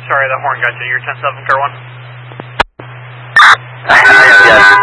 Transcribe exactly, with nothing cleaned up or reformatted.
sorry, the horn got you. You're ten seven, car one. Yes.